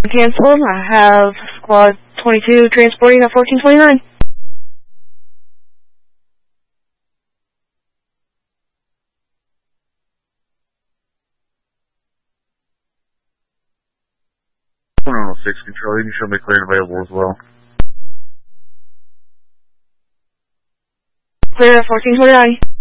Canceled. I have Squad 22 transporting at 1429. Six Control, you can show me clear and available as well. Clear at 1429.